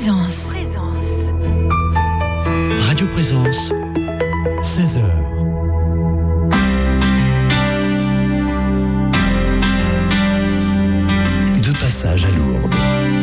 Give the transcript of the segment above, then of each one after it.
Présence. Radio Présence, 16h. De passage à Lourdes.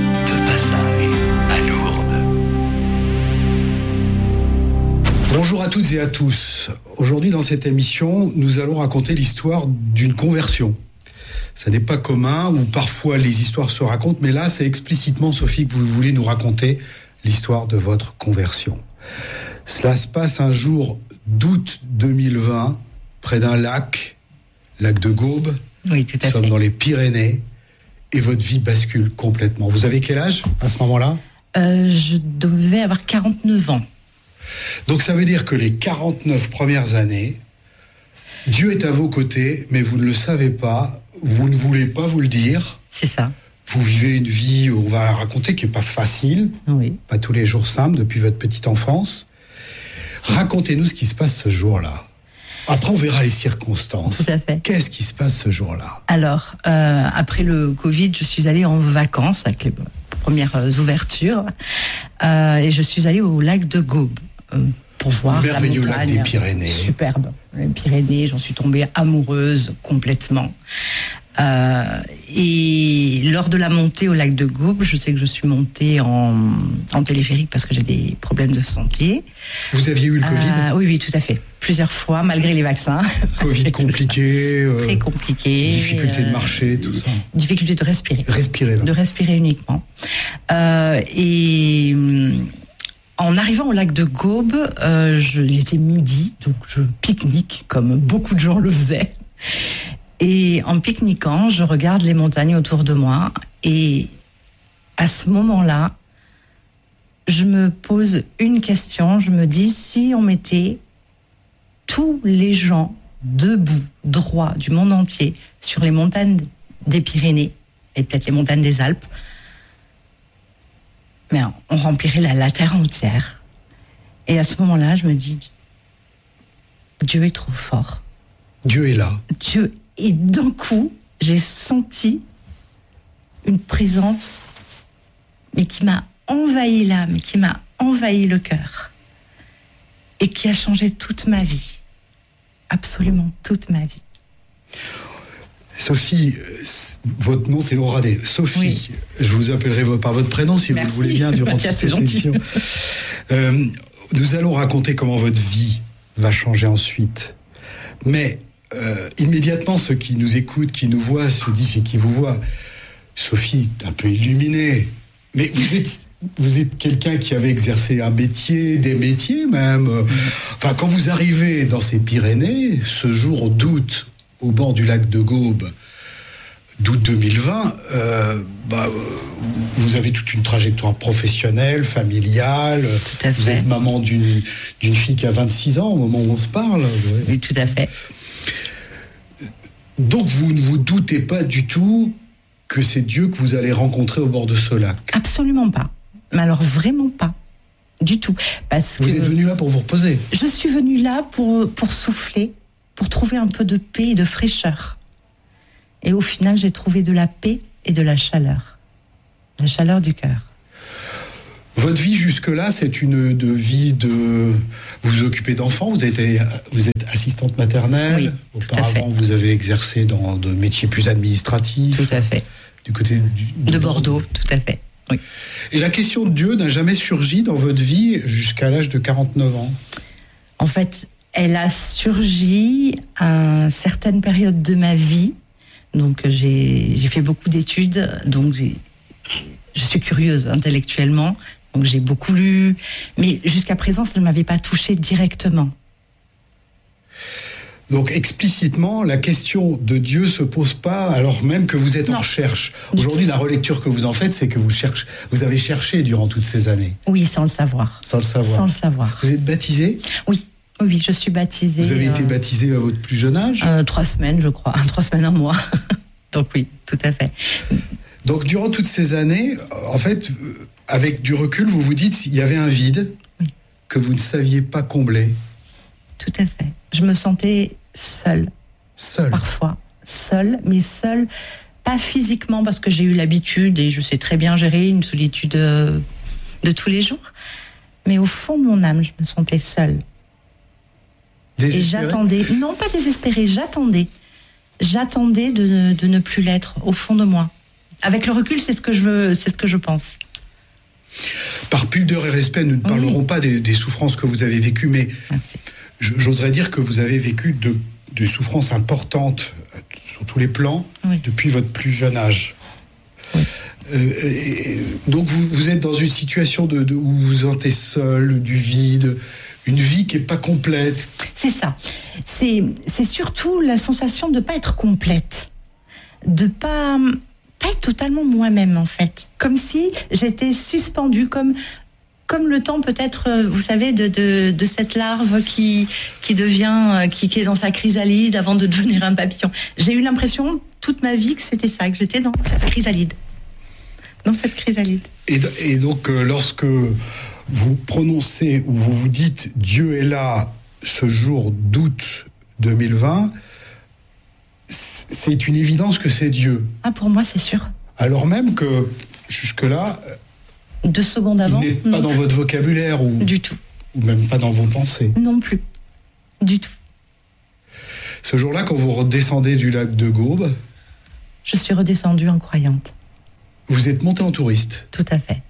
Bonjour à toutes et à tous. Aujourd'hui, dans cette émission, nous allons raconter l'histoire d'une conversion. Ça n'est pas commun, ou parfois les histoires se racontent, mais là, c'est explicitement, Sophie, que vous voulez nous raconter l'histoire de votre conversion. Cela se passe un jour d'août 2020, près d'un lac de Gaube. Oui, tout à fait. Nous sommes dans les Pyrénées, et votre vie bascule complètement. Vous avez quel âge à ce moment-là ? Je devais avoir 49 ans. Donc ça veut dire que les 49 premières années, Dieu est à vos côtés, mais vous ne le savez pas, vous ne voulez pas vous le dire. C'est ça. Vous vivez une vie, on va la raconter, qui n'est pas facile, Oui. pas tous les jours simples, depuis votre petite enfance. Racontez-nous ce qui se passe ce jour-là. Après, on verra les circonstances. Tout à fait. Qu'est-ce qui se passe ce jour-là ? Alors, après le Covid, je suis allée en vacances avec les premières ouvertures. Et je suis allée au lac de Gaube pour voir la montagne. Merveilleux lac des Pyrénées. Superbe. Les Pyrénées, j'en suis tombée amoureuse complètement. Et lors de la montée au lac de Gaube, je sais que je suis montée en téléphérique parce que j'ai des problèmes de santé. Vous aviez eu le Covid ? Oui, tout à fait. Plusieurs fois, malgré les vaccins. Covid compliqué. Très compliqué. Difficulté de marcher, tout ça. Difficulté de respirer. De respirer uniquement. Et en arrivant au lac de Gaube, il était midi, donc je pique-nique comme beaucoup de gens le faisaient. Et en pique-niquant, je regarde les montagnes autour de moi. Et à ce moment-là, je me pose une question. Je me dis, si on mettait tous les gens debout, droits, du monde entier, sur les montagnes des Pyrénées, et peut-être les montagnes des Alpes, mais on remplirait la terre entière. Et à ce moment-là, je me dis, Dieu est trop fort. Dieu est là. Et d'un coup, j'ai senti une présence, mais qui m'a envahi l'âme, qui m'a envahi le cœur, et qui a changé toute ma vie. Absolument toute ma vie. Sophie, votre nom c'est Oradé. Sophie, oui. Je vous appellerai par votre prénom si Merci. Vous le voulez bien durant toute cette émission. Nous allons raconter comment votre vie va changer ensuite. Mais immédiatement, ceux qui nous écoutent, qui nous voient, se disent et qui vous voient, Sophie, un peu illuminée. Mais vous êtes quelqu'un qui avait exercé un métier, des métiers même. Enfin, quand vous arrivez dans ces Pyrénées, ce jour d'août, au bord du lac de Gaube, d'août 2020, vous avez toute une trajectoire professionnelle, familiale. Tout à fait. Vous êtes maman d'une fille qui a 26 ans au moment où on se parle. Oui, tout à fait. Donc vous ne vous doutez pas du tout que c'est Dieu que vous allez rencontrer au bord de ce lac ? Absolument pas. Mais alors vraiment pas. Du tout. Parce vous êtes venu là pour vous reposer ? Je suis venue là pour souffler, pour trouver un peu de paix et de fraîcheur. Et au final, j'ai trouvé de la paix et de la chaleur. La chaleur du cœur. Votre vie jusque-là, c'est une vie de... Vous vous occupez d'enfants, vous êtes assistante maternelle. Oui, auparavant, vous avez exercé dans de métiers plus administratifs. Tout à fait. Du côté de Bordeaux, tout à fait. Oui. Et la question de Dieu n'a jamais surgi dans votre vie jusqu'à l'âge de 49 ans ? En fait, elle a surgi à certaines périodes de ma vie. Donc, j'ai fait beaucoup d'études. Donc, je suis curieuse intellectuellement. Donc, j'ai beaucoup lu. Mais jusqu'à présent, ça ne m'avait pas touchée directement. Donc, explicitement, la question de Dieu se pose pas alors même que vous êtes en recherche. Aujourd'hui, la relecture que vous en faites, c'est que vous avez cherché durant toutes ces années. Oui, sans le savoir. Sans le savoir. Vous êtes baptisée ? Oui, je suis baptisée. Vous avez été baptisée à votre plus jeune âge ? 3 semaines, je crois. 3 semaines, un mois. Donc oui, tout à fait. Donc, durant toutes ces années, en fait, avec du recul, vous vous dites qu'il y avait un vide que vous ne saviez pas combler. Tout à fait. Je me sentais seule. Parfois. Seule, mais seule, pas physiquement, parce que j'ai eu l'habitude et je sais très bien gérer une solitude de tous les jours. Mais au fond de mon âme, je me sentais seule. Désespérée? Et j'attendais, non pas désespérée, j'attendais de ne plus l'être au fond de moi. Avec le recul, c'est ce que je pense. Par pudeur et respect, nous ne parlerons pas des souffrances que vous avez vécues, mais Merci. J'oserais dire que vous avez vécu de souffrances importantes sur tous les plans depuis votre plus jeune âge. Oui. Donc vous êtes dans une situation où vous vous sentez seul, du vide, une vie qui n'est pas complète. C'est ça. C'est surtout la sensation de ne pas être complète, de pas être totalement moi-même en fait. Comme si j'étais suspendue, comme le temps peut-être, vous savez, de cette larve qui devient, qui est dans sa chrysalide avant de devenir un papillon. J'ai eu l'impression toute ma vie que c'était ça, que j'étais dans cette chrysalide. Dans cette chrysalide. Et donc, lorsque vous prononcez ou vous vous dites « Dieu est là » ce jour d'août 2020, c'est une évidence que c'est Dieu. Ah, pour moi, c'est sûr. Alors même que, jusque-là, 2 secondes avant, il n'est pas dans votre vocabulaire du tout. Ou même pas dans vos pensées. Non plus. Du tout. Ce jour-là, quand vous redescendez du lac de Gaume, je suis redescendue en croyante. Vous êtes montée en touriste. Tout à fait.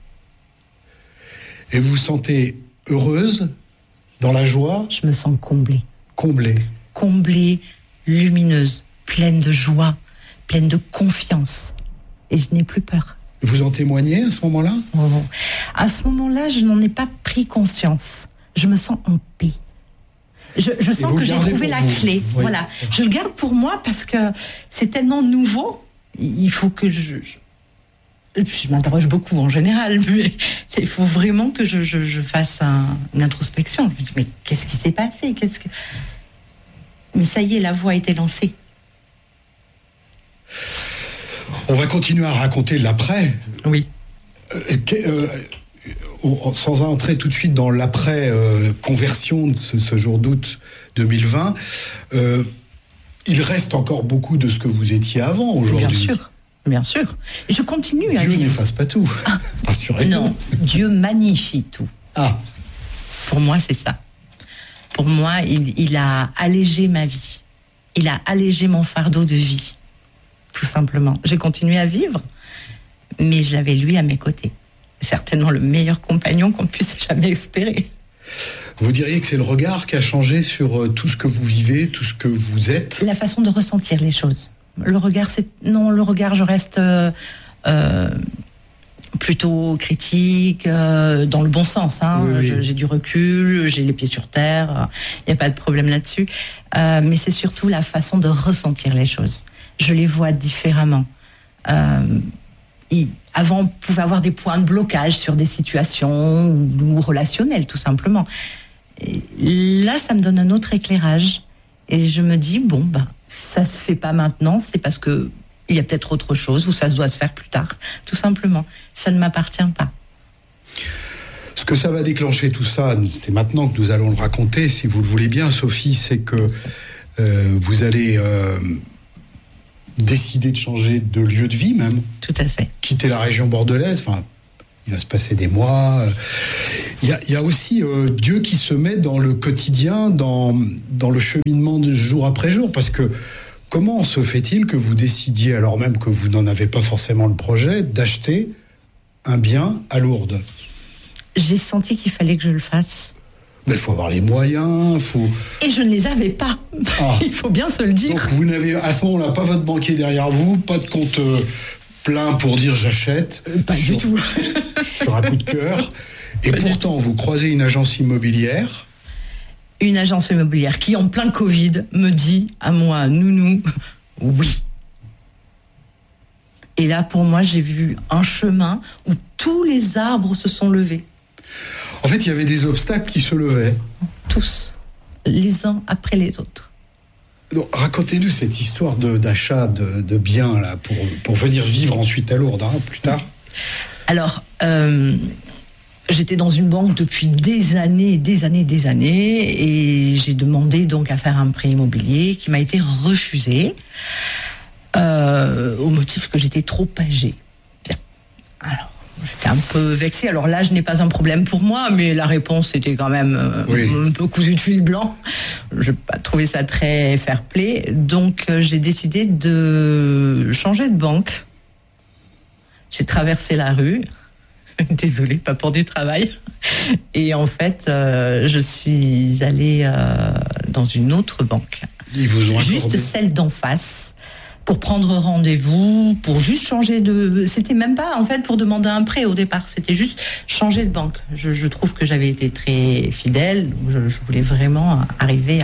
Et vous vous sentez heureuse, dans la joie. Je me sens comblée. Comblée. Comblée, lumineuse, pleine de joie, pleine de confiance. Et je n'ai plus peur. Vous en témoignez à ce moment-là ? À ce moment-là, je n'en ai pas pris conscience. Je me sens en paix. Je sens que j'ai trouvé la clé. Oui. Voilà. Je le garde pour moi parce que c'est tellement nouveau. Il faut que je m'interroge beaucoup en général, mais il faut vraiment que je fasse une introspection. Je me dis, mais qu'est-ce qui s'est passé ? Mais ça y est, la voie a été lancée. On va continuer à raconter l'après. Oui. Sans entrer tout de suite dans l'après-conversion de ce jour d'août 2020, il reste encore beaucoup de ce que vous étiez avant aujourd'hui. Bien sûr. Et je continue à Dieu vivre. n'efface pas tout. Rassurez-vous. Non, Dieu magnifie tout. Ah. Pour moi, c'est ça. Pour moi, il a allégé ma vie. Il a allégé mon fardeau de vie. Tout simplement. J'ai continué à vivre, mais je l'avais lui à mes côtés. Certainement le meilleur compagnon qu'on puisse jamais espérer. Vous diriez que c'est le regard qui a changé sur tout ce que vous vivez, tout ce que vous êtes ? La façon de ressentir les choses. Le regard, je reste plutôt critique, dans le bon sens. Oui. J'ai du recul, j'ai les pieds sur terre, il n'y a pas de problème là-dessus. Mais c'est surtout la façon de ressentir les choses. Je les vois différemment. Avant, on pouvait avoir des points de blocage sur des situations ou relationnelles, tout simplement. Et là, ça me donne un autre éclairage. Et je me dis, ça se fait pas maintenant, c'est parce que il y a peut-être autre chose, ou ça se doit se faire plus tard, tout simplement. Ça ne m'appartient pas. Ce que ça va déclencher tout ça, c'est maintenant que nous allons le raconter, si vous le voulez bien, Sophie, c'est que vous allez décider de changer de lieu de vie même. Tout à fait. Quitter la région bordelaise, il va se passer des mois. Il y a aussi Dieu qui se met dans le quotidien, dans le cheminement de jour après jour, parce que comment se fait-il que vous décidiez, alors même que vous n'en avez pas forcément le projet, d'acheter un bien à Lourdes ? J'ai senti qu'il fallait que je le fasse. Mais il faut avoir les moyens, Et je ne les avais pas. Il faut bien se le dire. Donc vous n'avez à ce moment-là pas votre banquier derrière vous, pas de compte plein pour dire j'achète. Pas du tout. Sur un coup de cœur. Et pourtant, vous croisez une agence immobilière. Une agence immobilière qui, en plein Covid, me dit à moi, nounou, oui. Et là, pour moi, j'ai vu un chemin où tous les arbres se sont levés. En fait, il y avait des obstacles qui se levaient. Tous, les uns après les autres. Donc, racontez-nous cette histoire d'achat de biens là, pour venir vivre ensuite à Lourdes, plus tard. Alors, j'étais dans une banque depuis des années, et j'ai demandé donc à faire un prêt immobilier qui m'a été refusé au motif que j'étais trop âgée. Bien. Alors, j'étais j'étais un peu vexée. Alors l'âge n'est pas un problème pour moi, mais la réponse était quand même un peu cousue de fil blanc. Je n'ai pas trouvé ça très fair-play. Donc j'ai décidé de changer de banque. J'ai traversé la rue. Désolée, pas pour du travail. Et en fait, je suis allée dans une autre banque. Ils vous ont juste celle d'en face, pour prendre rendez-vous, pour juste changer de... C'était même pas, en fait, pour demander un prêt au départ. C'était juste changer de banque. Je trouve que j'avais été très fidèle. Je voulais vraiment arriver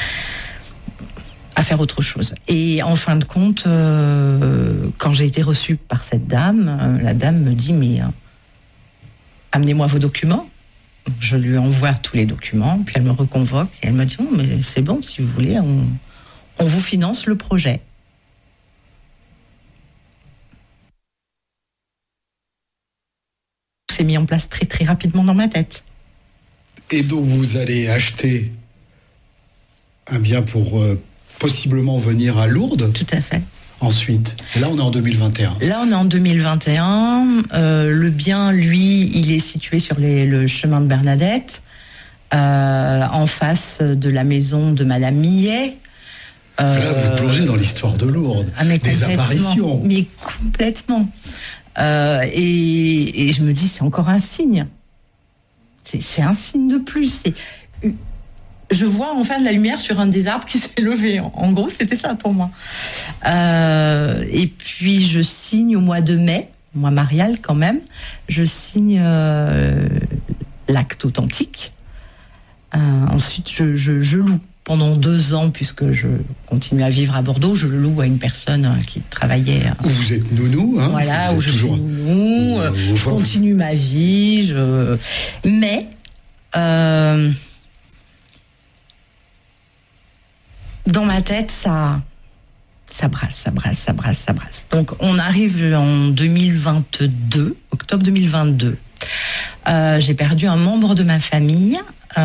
à faire autre chose. Et en fin de compte, quand j'ai été reçue par cette dame, la dame me dit, mais amenez-moi vos documents. Je lui envoie tous les documents, puis elle me reconvoque et elle me dit, mais c'est bon, si vous voulez, on vous finance le projet. C'est mis en place très très rapidement dans ma tête. Et donc vous allez acheter un bien pour possiblement venir à Lourdes. Tout à fait. Ensuite, et là on est en 2021. Là on est en 2021. Le bien, lui, il est situé sur le chemin de Bernadette, en face de la maison de Madame Millet. Là vous plongez dans l'histoire de Lourdes, des apparitions. Mais complètement. Et je me dis, c'est encore un signe. C'est un signe de plus. Je vois enfin de la lumière sur un des arbres qui s'est levé. En gros, c'était ça pour moi. Et puis, je signe au mois de mai, mois marial quand même, je signe l'acte authentique. Ensuite, je loue. Pendant 2 ans, puisque je continue à vivre à Bordeaux, je le loue à une personne qui travaillait. Où vous êtes nounou, hein. Voilà, où je suis nounou, je continue ma vie, mais dans ma tête, ça brasse. Donc, on arrive en 2022, octobre 2022. J'ai perdu un membre de ma famille.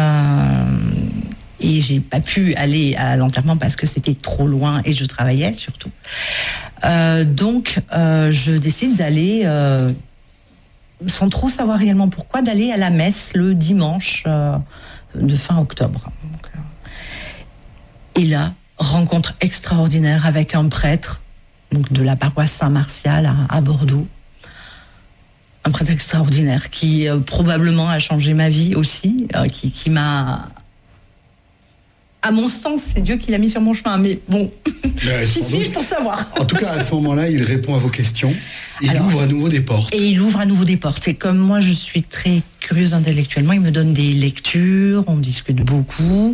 Et j'ai pas pu aller à l'enterrement parce que c'était trop loin et je travaillais surtout. Donc, je décide d'aller, sans trop savoir réellement pourquoi, d'aller à la messe le dimanche de fin octobre. Donc, et là, rencontre extraordinaire avec un prêtre, donc de la paroisse Saint-Martial à Bordeaux. Un prêtre extraordinaire qui probablement a changé ma vie aussi, qui m'a... À mon sens, c'est Dieu qui l'a mis sur mon chemin. Mais bon, qui suis-je pour savoir ? En tout cas, à ce moment-là, il répond à vos questions. Il ouvre à nouveau des portes. Et il ouvre à nouveau des portes. Et comme moi, je suis très curieuse intellectuellement, il me donne des lectures, on discute beaucoup.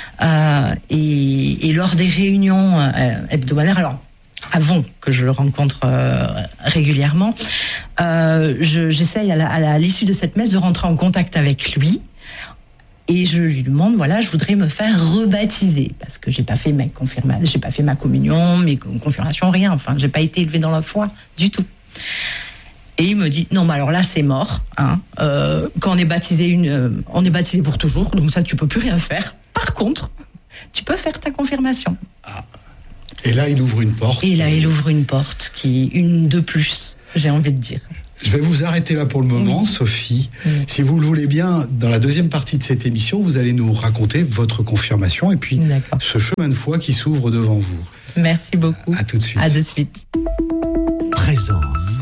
Et lors des réunions hebdomadaires, alors, avant que je le rencontre régulièrement, j'essaye à l'issue de cette messe de rentrer en contact avec lui. Et je lui demande, voilà, je voudrais me faire rebaptiser parce que j'ai pas fait ma confirmation, j'ai pas fait ma communion, mes confirmations, rien. Enfin, j'ai pas été élevée dans la foi du tout. Et il me dit, non, mais alors là, c'est mort. Hein. Quand on est baptisé, on est baptisé pour toujours, donc ça, tu peux plus rien faire. Par contre, tu peux faire ta confirmation. Ah. Et là, il ouvre une porte. Et là, il ouvre une porte qui est une de plus, j'ai envie de dire. Je vais vous arrêter là pour le moment, Sophie. Si vous le voulez bien, dans la deuxième partie de cette émission, vous allez nous raconter votre confirmation et puis ce chemin de foi qui s'ouvre devant vous. Merci beaucoup. À tout de suite. À de suite. Présence.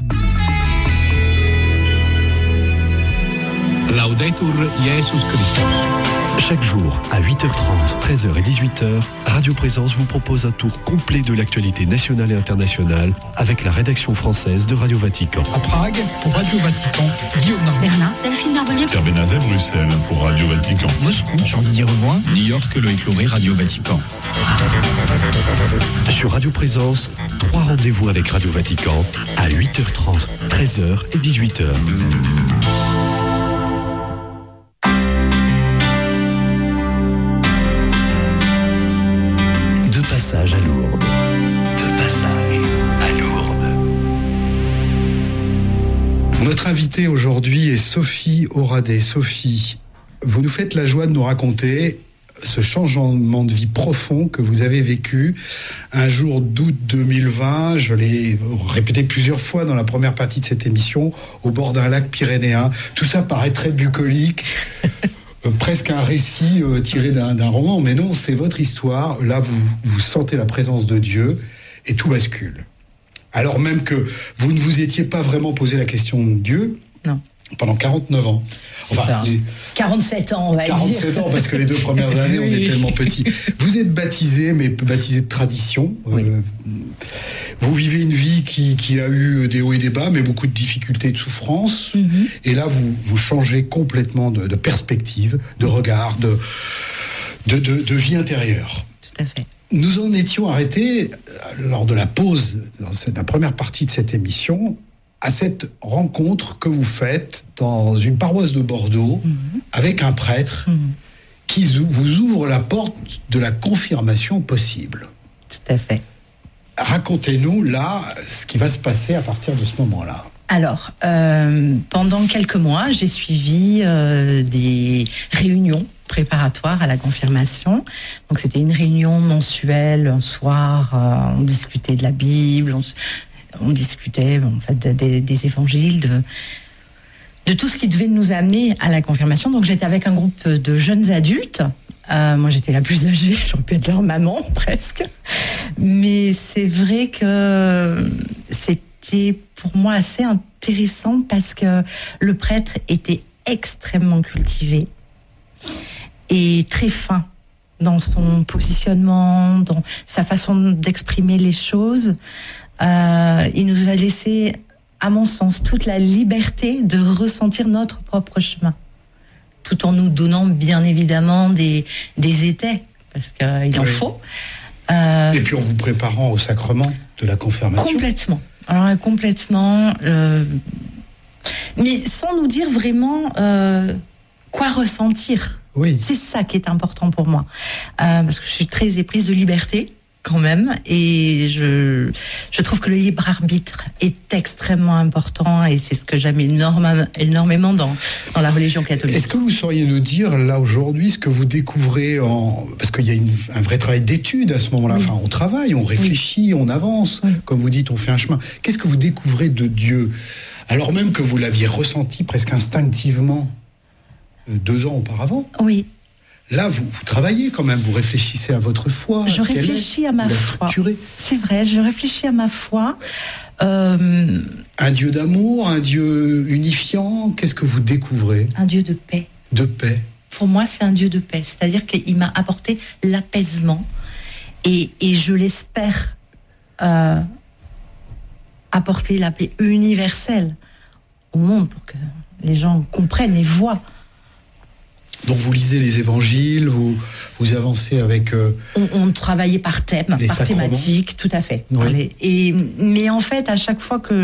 Laudetur Jesus Christus. Chaque jour, à 8h30, 13h et 18h, Radio Présence vous propose un tour complet de l'actualité nationale et internationale avec la rédaction française de Radio Vatican. À Prague, pour Radio Vatican, Guillaume Narbonne. Berlin, Delphine Narbonnier. Pierre Benazet, Bruxelles, pour Radio Vatican. Moscou, Jean-Didier Revoin. New York, Loïc Lauré, Radio Vatican. Sur Radio Présence, 3 rendez-vous avec Radio Vatican à 8h30, 13h et 18h. Passage à Lourdes. De passage à Lourdes. Notre invitée aujourd'hui est Sophie Horadé. Sophie, vous nous faites la joie de nous raconter ce changement de vie profond que vous avez vécu un jour d'août 2020, je l'ai répété plusieurs fois dans la première partie de cette émission, au bord d'un lac pyrénéen. Tout ça paraît très bucolique, presque un récit tiré d'un roman, mais non, c'est votre histoire. Là, vous sentez la présence de Dieu et tout bascule. Alors même que vous ne vous étiez pas vraiment posé la question de Dieu. Non. Pendant 49 ans. Enfin, 47 ans, on va 47 ans, parce que les 2 premières années, on est tellement petits. Vous êtes baptisé, mais baptisé de tradition. Oui. Vous vivez une vie qui a eu des hauts et des bas, mais beaucoup de difficultés, de souffrances. Mm-hmm. Et là, vous changez complètement de perspective, de regard, de vie intérieure. Tout à fait. Nous en étions arrêtés, lors de la pause, dans la première partie de cette émission, à cette rencontre que vous faites dans une paroisse de Bordeaux, avec un prêtre qui vous ouvre la porte de la confirmation possible. Tout à fait. Racontez-nous là ce qui va se passer à partir de ce moment-là. Alors, pendant quelques mois, j'ai suivi des réunions préparatoires à la confirmation. Donc c'était une réunion mensuelle, un soir, on discutait de la Bible, on discutait en fait des évangiles, de tout ce qui devait nous amener à la confirmation. Donc j'étais avec un groupe de jeunes adultes. Moi j'étais la plus âgée, j'aurais pu être leur maman presque. Mais c'est vrai que c'était pour moi assez intéressant parce que le prêtre était extrêmement cultivé et très fin dans son positionnement, dans sa façon d'exprimer les choses. Il nous a laissé, à mon sens, toute la liberté de ressentir notre propre chemin, tout en nous donnant bien évidemment des étais, parce qu'il en faut. Et puis en vous préparant au sacrement de la confirmation. Complètement. Alors complètement, mais sans nous dire vraiment quoi ressentir. Oui. C'est ça qui est important pour moi, parce que je suis très éprise de liberté. Quand même, et je trouve que le libre arbitre est extrêmement important et c'est ce que j'aime énormément dans la religion catholique. Est-ce que vous sauriez nous dire là aujourd'hui ce que vous découvrez parce qu'il y a un vrai travail d'étude à ce moment-là. Oui. Enfin, on travaille, on réfléchit, on avance, comme vous dites, on fait un chemin. Qu'est-ce que vous découvrez de Dieu alors même que vous l'aviez ressenti presque instinctivement 2 ans auparavant? Oui. Là, vous travaillez quand même, vous réfléchissez à votre foi. Je réfléchis à ma foi. C'est vrai, je réfléchis à ma foi. Un Dieu d'amour, un Dieu unifiant, qu'est-ce que vous découvrez? Un Dieu de paix. De paix. Pour moi, c'est un Dieu de paix. C'est-à-dire qu'il m'a apporté l'apaisement. Et je l'espère apporter la paix universelle au monde pour que les gens comprennent et voient. Donc vous lisez les évangiles, vous avancez avec... On travaillait par thème, par thématique, tout à fait. Oui. Mais en fait, à chaque fois que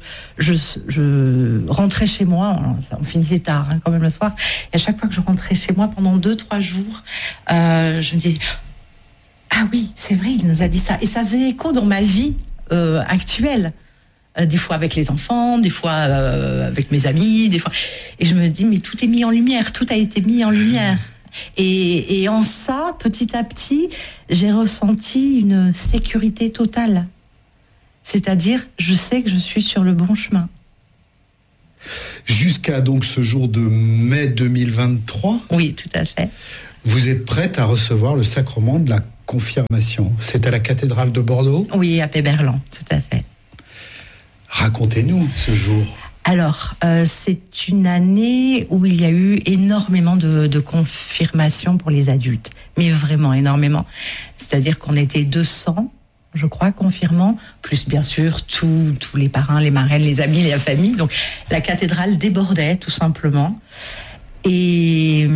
je rentrais chez moi, on finissait tard quand même le soir, et à chaque fois que je rentrais chez moi pendant 2-3 jours, je me disais, ah oui, c'est vrai, il nous a dit ça. Et ça faisait écho dans ma vie actuelle. Des fois avec les enfants, des fois avec mes amis, des fois. Et je me dis, mais tout est mis en lumière, tout a été mis en lumière. Et en ça, petit à petit, j'ai ressenti une sécurité totale. C'est-à-dire, je sais que je suis sur le bon chemin. Jusqu'à donc ce jour de mai 2023. Oui, tout à fait. Vous êtes prête à recevoir le sacrement de la confirmation. C'est à la cathédrale de Bordeaux ? Oui, à Péberlan, tout à fait. Racontez-nous ce jour. Alors, c'est une année où il y a eu énormément de confirmations pour les adultes, mais vraiment énormément. C'est-à-dire qu'on était 200, je crois, confirmants, plus bien sûr tous les parrains, les marraines, les amis, la famille. Donc la cathédrale débordait tout simplement. Et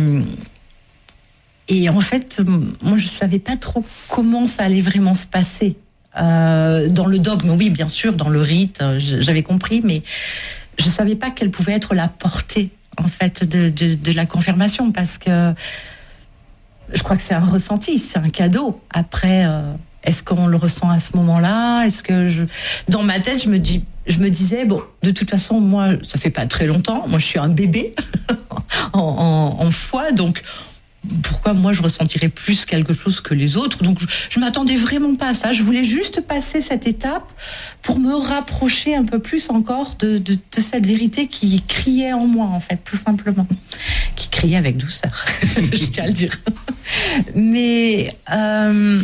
en fait, moi je savais pas trop comment ça allait vraiment se passer. Dans le dogme, oui, bien sûr, dans le rite, j'avais compris, mais je savais pas quelle pouvait être la portée, en fait, de la confirmation, parce que je crois que c'est un ressenti, c'est un cadeau. Après, est-ce qu'on le ressent à ce moment-là? Est-ce que dans ma tête, je me disais, bon, de toute façon, moi, ça fait pas très longtemps, moi, je suis un bébé en foi, donc pourquoi moi je ressentirais plus quelque chose que les autres. Donc je m'attendais vraiment pas à ça. Je voulais juste passer cette étape pour me rapprocher un peu plus encore de cette vérité qui criait en moi, en fait, tout simplement. Qui criait avec douceur, je tiens à le dire. Mais à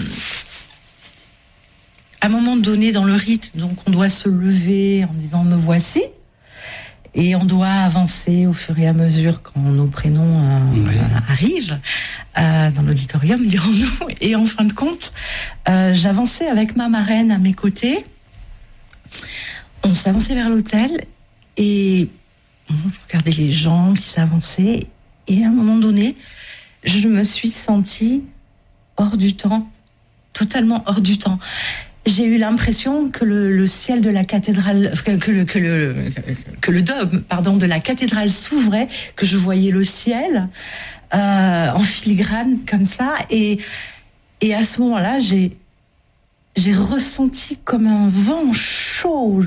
un moment donné dans le rite, donc on doit se lever en disant « me voici ». Et on doit avancer au fur et à mesure quand nos prénoms arrivent dans l'auditorium, dirons-nous. Et en fin de compte, j'avançais avec ma marraine à mes côtés. On s'avançait vers l'hôtel et je regardais les gens qui s'avançaient. Et à un moment donné, je me suis sentie hors du temps, totalement hors du temps. J'ai eu l'impression que le ciel de la cathédrale, que le dôme, de la cathédrale s'ouvrait, que je voyais le ciel en filigrane comme ça, et à ce moment-là, j'ai ressenti comme un vent chaud,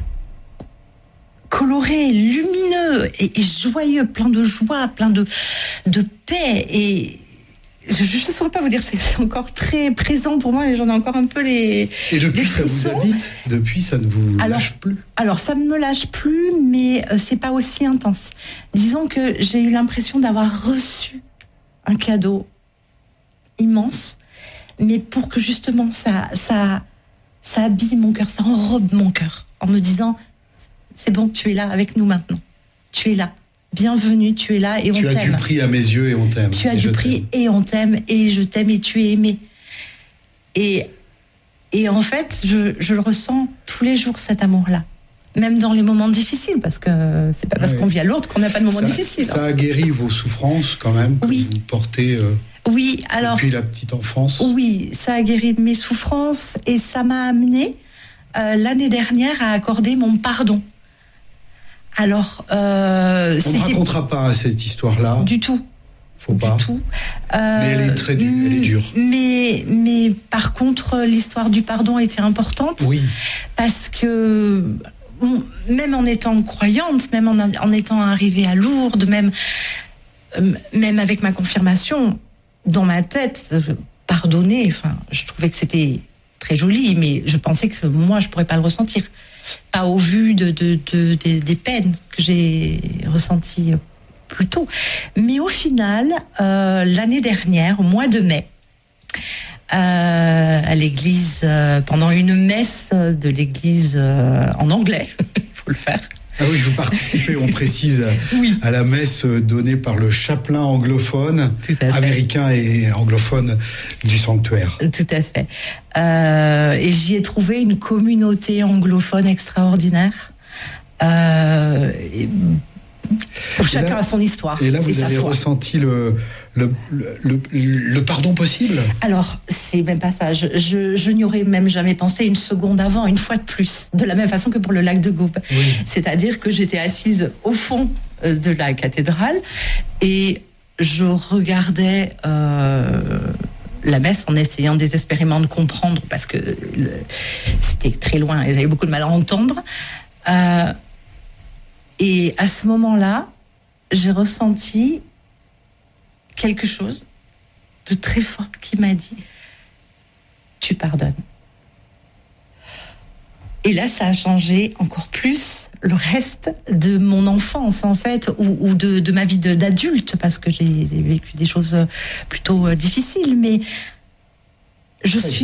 coloré, lumineux et joyeux, plein de joie, plein de paix et je ne saurais pas vous dire, c'est encore très présent pour moi et j'en ai encore un peu les. Et depuis, ça vous habite ? Depuis, ça ne vous lâche plus ? Alors, ça ne me lâche plus, mais c'est pas aussi intense. Disons que j'ai eu l'impression d'avoir reçu un cadeau immense, mais pour que justement ça habille mon cœur, ça enrobe mon cœur, en me disant, c'est bon, tu es là avec nous maintenant. Tu es là. Bienvenue, tu es là et on t'aime. Tu as du prix à mes yeux et on t'aime. Tu as du prix et on t'aime et je t'aime et tu es aimé. Et en fait, je le ressens tous les jours, cet amour-là. Même dans les moments difficiles, parce que c'est pas parce qu'on vit à Lourdes qu'on n'a pas de moments difficiles. Ça a guéri vos souffrances quand même, que vous portez depuis la petite enfance. Oui, ça a guéri mes souffrances et ça m'a amené l'année dernière à accorder mon pardon. Alors, on ne racontera pas cette histoire-là. Du tout. Faut pas. Du tout. Mais elle est très dure, elle est dure. Mais par contre, l'histoire du pardon était importante. Oui. Parce que même en étant croyante, même en étant arrivée à Lourdes, même avec ma confirmation, dans ma tête, pardonner, je trouvais que c'était très joli, mais je pensais que moi, je pourrais pas le ressentir. Pas au vu des peines que j'ai ressenties plus tôt. Mais au final, l'année dernière, au mois de mai, à l'église, pendant une messe de l'église en anglais, il faut le faire. Ah oui, vous participez, on précise, à la messe donnée par le chapelain anglophone, américain et anglophone du sanctuaire. Tout à fait. Et j'y ai trouvé une communauté anglophone extraordinaire. Chacun a son histoire. Et là, vous avez ressenti le pardon possible ? Alors, c'est même pas ça. Je n'y aurais même jamais pensé une seconde avant, une fois de plus. De la même façon que pour le lac de Gaube. Oui. C'est-à-dire que j'étais assise au fond de la cathédrale et je regardais la messe en essayant désespérément de comprendre parce que c'était très loin et j'avais beaucoup de mal à entendre. Et à ce moment-là, j'ai ressenti quelque chose de très fort qui m'a dit « Tu pardonnes ». Et là, ça a changé encore plus le reste de mon enfance, en fait, ou de ma vie d'adulte, parce que j'ai vécu des choses plutôt difficiles, mais je suis